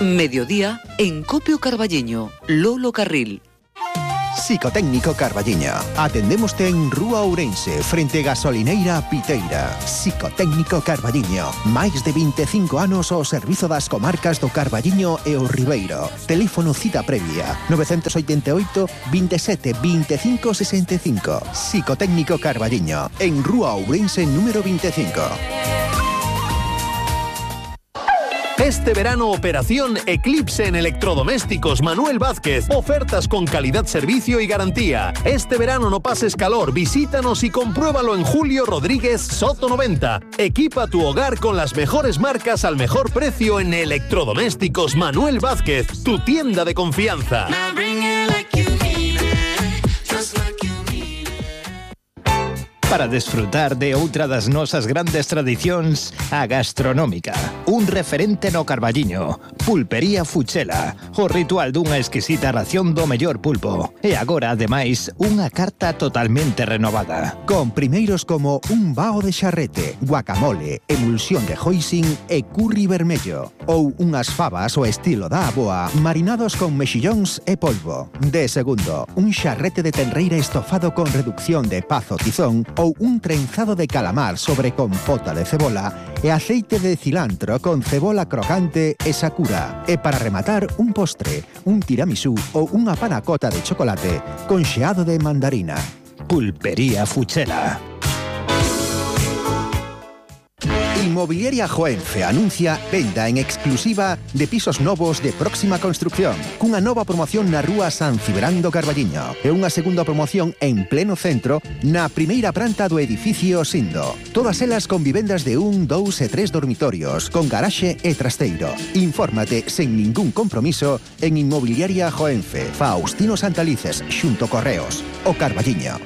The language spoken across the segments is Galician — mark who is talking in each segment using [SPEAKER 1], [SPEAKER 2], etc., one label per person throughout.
[SPEAKER 1] Mediodía en Copio Carballiño, Lolo Carril.
[SPEAKER 2] Psicotécnico Carballiño. Atendémoste en Rúa Ourense, frente Gasolineira Piteira. Psicotécnico Carballiño. Máis de 25 anos ao servizo das comarcas do Carballiño e o Ribeiro. Teléfono cita previa 988 27 25 65. Psicotécnico Carballiño, en Rúa Ourense número 25.
[SPEAKER 3] Este verano, operación Eclipse en electrodomésticos Manuel Vázquez. Ofertas con calidad, servicio y garantía. Este verano no pases calor. Visítanos y compruébalo en Julio Rodríguez Soto 90. Equipa tu hogar con las mejores marcas al mejor precio en electrodomésticos Manuel Vázquez, tu tienda de confianza.
[SPEAKER 4] Para desfrutar de outra das nosas grandes tradicións, a gastronómica. Un referente no Carballiño, Pulpería Fuchela, o ritual dunha exquisita ración do mellor pulpo. E agora, ademais, unha carta totalmente renovada.
[SPEAKER 2] Con primeiros como un bao de xarrete, guacamole, emulsión de hoisin e curry vermello. Ou unhas fabas ao estilo da aboa, marinados con mexillóns e polvo. De segundo, un xarrete de tenreira estofado con reducción de pazo tizón ou un trenzado de calamar sobre compota de cebola e aceite de cilantro con cebola crocante e sakura. E para rematar, un postre, un tiramisú ou unha panacota de chocolate con xeado de mandarina.
[SPEAKER 4] Pulpería Fuchela.
[SPEAKER 2] Inmobiliaria Joenfe anuncia venda en exclusiva de pisos novos de próxima construcción, cunha nova promoción na rúa San Cibrán do Carballiño e unha segunda promoción en pleno centro na primeira planta do edificio Sindo. Todas elas con vivendas de 1, 2 e 3 dormitorios, con garaxe e trasteiro. Infórmate sen ningún compromiso en Inmobiliaria Joenfe, Faustino Santalices, xunto Correos, o Carballiño.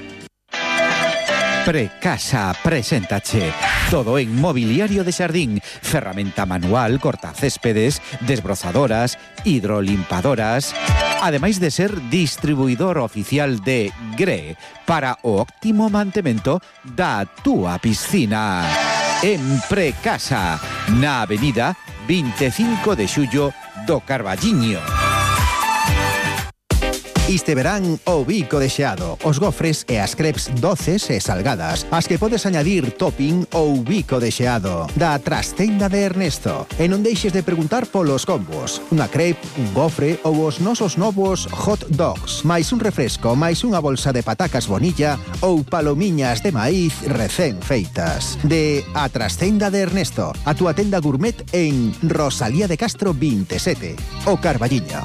[SPEAKER 5] Precasa preséntache todo en mobiliario de xardín, ferramenta manual, cortacéspedes, desbrozadoras, hidrolimpadoras, ademais de ser distribuidor oficial de GRE para o óptimo mantemento da túa piscina. En Precasa, na avenida 25 de xullo do Carballiño.
[SPEAKER 2] Este verán o bico de xeado, os gofres e as crepes doces e salgadas, as que podes añadir topping ou bico de xeado, da trastenda de Ernesto. E non deixes de preguntar polos combos, unha crepe, un gofre ou os nosos novos hot dogs, máis un refresco, máis unha bolsa de patacas bonilla ou palomiñas de maíz recén feitas. De a trastenda de Ernesto, a túa tenda gourmet en Rosalía de Castro 27, o Carballiño.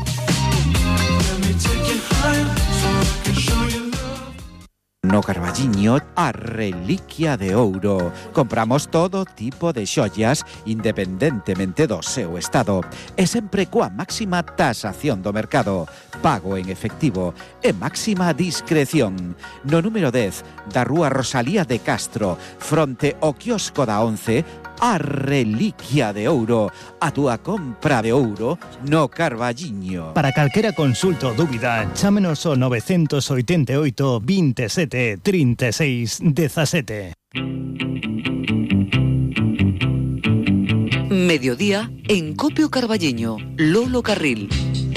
[SPEAKER 5] No Carballiño, a reliquia de ouro. Compramos todo tipo de xollas independentemente do seu estado e sempre coa máxima tasación do mercado, pago en efectivo e máxima discreción. No número 10 da rúa Rosalía de Castro, fronte ao quiosco da 11, a reliquia de ouro, a túa compra de ouro no Carballiño.
[SPEAKER 4] Para calquera consulta ou dúbida, chámenos ao 988 27 36 17.
[SPEAKER 1] Mediodía en Copio Carballiño, Lolo Carril.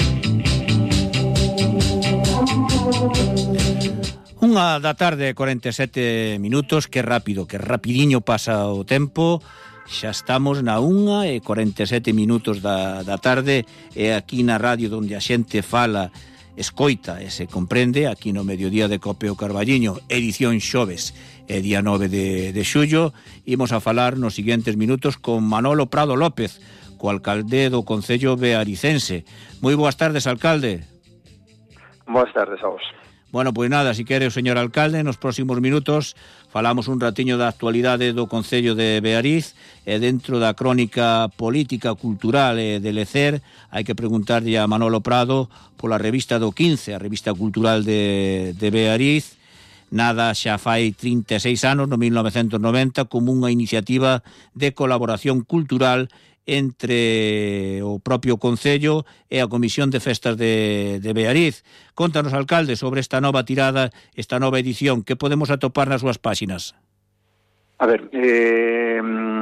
[SPEAKER 6] Unha da tarde, 47 minutos, que rápido, que rapidiño pasa o tempo. Xa estamos na 1:47 minutos da tarde e aquí na radio onde a xente fala, escoita e se comprende, aquí no Mediodía de Copio Carballiño, edición xoves, día 9 de xullo. Imos a falar nos seguintes minutos con Manolo Prado López, co alcalde do Concello Bearicense. Moi boas tardes, alcalde.
[SPEAKER 7] Boas tardes a vos.
[SPEAKER 6] Bueno, pois nada, si quere o señor alcalde, nos próximos minutos falamos un ratiño da actualidade do Concello de Beariz e dentro da crónica política, cultural e de lecer hai que preguntarlle a Manolo Prado pola revista do 15, a revista cultural de Beariz. Nada xa fai 36 anos, no 1990, como unha iniciativa de colaboración cultural entre o propio Concello e a Comisión de Festas de Beariz. Contanos, alcalde, sobre esta nova tirada, esta nova edición, que podemos atopar nas súas páxinas?
[SPEAKER 7] A ver,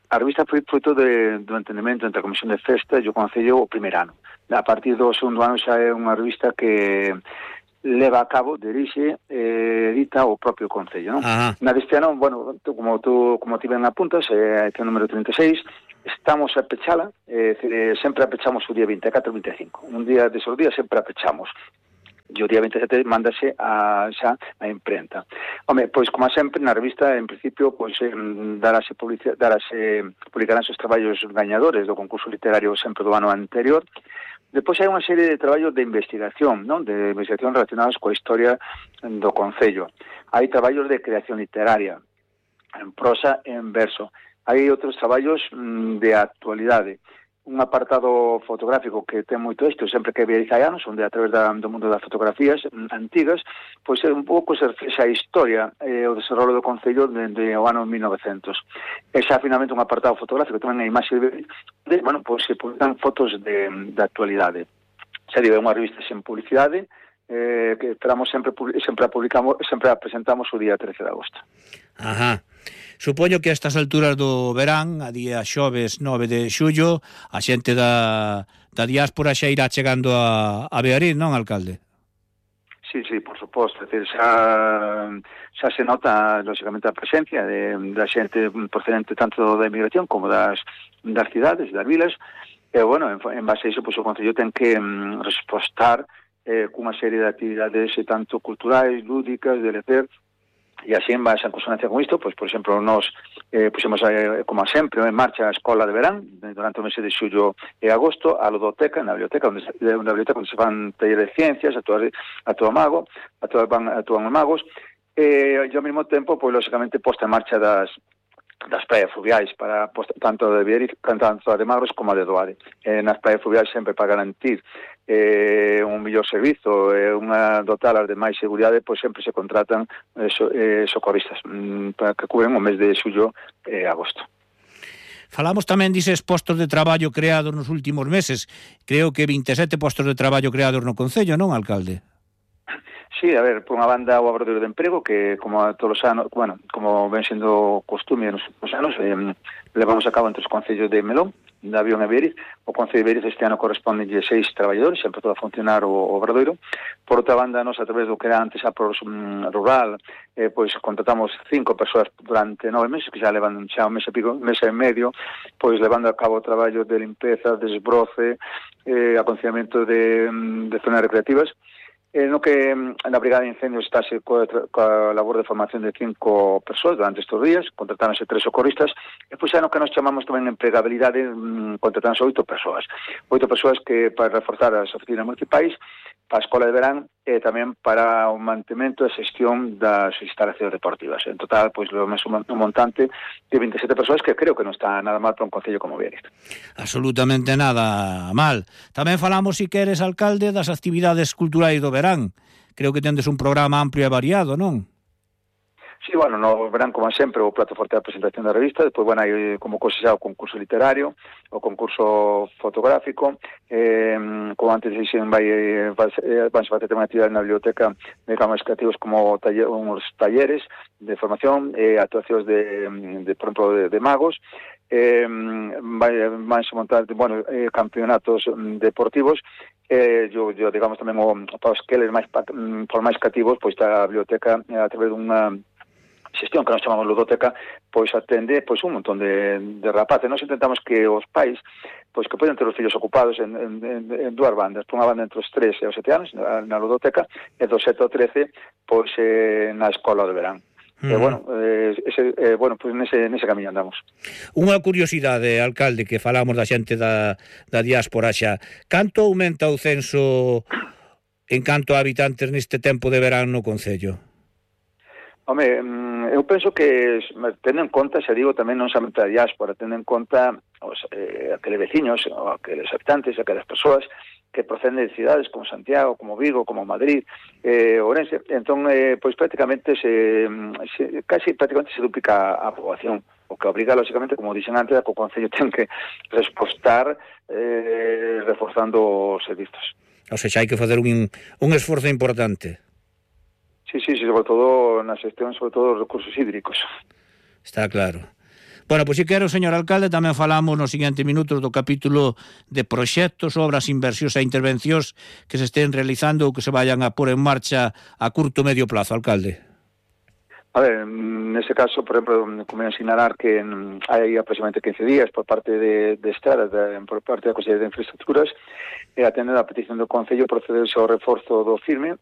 [SPEAKER 7] a revista foi fruto do entendemento entre a Comisión de Festa e o Concello o primeiro ano. A partir do segundo ano xa é unha revista que leva a cabo, dirixe, edita o propio Concello, non? Na deste ano, bueno, como ti ben apuntas, é o número 36, estamos a pechala, sempre a pechamos o día 24 e 25. Un día desos días sempre a pechamos. E o día 27 mándase xa a imprenta. Home, pois, como sempre, na revista, en principio, pois, publicaránse os traballos gañadores do concurso literario sempre do ano anterior. Depois hai unha serie de traballos de investigación, non? De investigación relacionados coa historia do Concello. Hai traballos de creación literaria, en prosa e en verso. Hai outros traballos de actualidade. Un apartado fotográfico que ten moito isto, sempre que Beariz hai anos, onde a través do mundo das fotografías antigas, pois é un pouco se reflexa a historia o desenrolo do Concello dende o ano 1900. E xa finalmente un apartado fotográfico, tamén a imaxe de bueno, pois se publican fotos de actualidade. Xa digo, é unha revista sen publicidade, que esperamos sempre a presentamos o día 13 de agosto.
[SPEAKER 6] Ajá. Supoño que a estas alturas do verán, a día xoves 9 de xullo, a xente da diáspora xa irá chegando a Beariz, non, alcalde?
[SPEAKER 7] Sí, por suposto. Xa se nota, lógicamente, a presencia da xente procedente tanto da emigración como das cidades, das vilas. E, bueno, en base a iso, pois, o Concello ten que respostar cunha serie de actividades tanto culturais, lúdicas, de lecer. E así, en base a consonancia con isto, pois, por exemplo, nos puxemos, como sempre, en marcha a escola de verán, durante o mes de xullo e agosto, a ludoteca, na biblioteca, onde se fan taller de ciencias, actúan os magos, e ao mesmo tempo, pois, lógicamente, posta en marcha das praias fluviais, para tanto de Beariz, tanto de Magros como a de Doade. Nas praias fluviais sempre para garantir un mellor servizo e unha dotalas de máis seguridade, pois sempre se contratan socorristas para que cubren o mes de xullo e agosto.
[SPEAKER 6] Falamos tamén dises postos de traballo creados nos últimos meses. Creo que 27 postos de traballo creados no Concello, non, alcalde?
[SPEAKER 7] Sí, a ver, por unha banda o Obradoiro de Emprego, que como a todos os anos, bueno, como ven sendo costume nos últimos anos, levamos a cabo entre os concellos de Melón, de Avión e Beariz. O Concello de Beariz este ano corresponde 6 traballadores, sempre todo a funcionar o Obradoiro. Por outra banda, nos, a través do que era antes a Pros Rural, pois contratamos 5 persoas durante 9 meses, que xa levan xa un mes e medio, pois levando a cabo o traballo de limpeza, desbroce, aconsellamento de zonas recreativas. No que na Brigada de Incendios estáse coa labor de formación de 5 persoas durante estes días, contratáronse 3 socorristas, e pois é no que nos chamamos tamén empregabilidade, contratáronse 8 persoas. 8 persoas que para reforzar as oficinas municipais, para a escola de verán e tamén para o mantemento e xestión das instalacións deportivas. En total, pois, lo mesmo un montante de 27 persoas, que creo que non está nada mal para un concello como Beariz.
[SPEAKER 6] Absolutamente nada mal. Tamén falamos, si queres, alcalde, das actividades culturais do verán. Creo que tendes un programa amplio e variado, non?
[SPEAKER 7] Sí, bueno, no verán, como sempre, o plato forte da presentación da revista. Depois, bueno, hai como cosa xa o concurso literario, o concurso fotográfico, como antes dixen, vanse facer unha actividade na biblioteca de campos creativos, como uns talleres de formación, actuacións por exemplo, de magos, vanse montar, bueno, campeonatos deportivos. Yo digamos, tamén para os que máis cativos, pois a biblioteca, a través dunha xestión que nos chamamos ludoteca, pois atende pois un montón de rapaces. Nos intentamos que os pais, pois que poden ter os fillos ocupados en dúas bandas, por unha banda entre os 3 e os 7 anos na ludoteca, e dos 7 ao 13 pois na escola de verán. Bueno, pois nese camiño andamos.
[SPEAKER 6] Unha curiosidade, alcalde, que falamos da xente da diáspora xa. Canto aumenta o censo en canto a habitantes neste tempo de verán no Concello?
[SPEAKER 7] Home, eu penso que, tendo en conta, xa digo, tamén non somente a diáspora, tendo en conta aqueles veciños, aqueles habitantes, aquelas persoas que proceden de cidades como Santiago, como Vigo, como Madrid, Ourense, entón, pois prácticamente casi prácticamente se duplica a poboación, o que obriga, lógicamente, como dixen antes, a que o Concello ten que respostar reforzando os servizos.
[SPEAKER 6] O sea, hai que facer un esforzo importante.
[SPEAKER 7] Sí, sobre todo na xestión, sobre todo dos recursos hídricos.
[SPEAKER 6] Está claro. Bueno, pois se quero, señor alcalde, tamén falamos nos seguintes minutos do capítulo de proxectos, obras, inversións e intervencións que se estén realizando ou que se vayan a pôr en marcha a curto e medio plazo, alcalde.
[SPEAKER 7] A ver, nese caso, por exemplo, convén sinalar que hai aproximadamente 15 días por parte de Estrada, por parte da Consellería de Infraestructuras, atendendo a petición do Concello, procederse ao reforzo do firme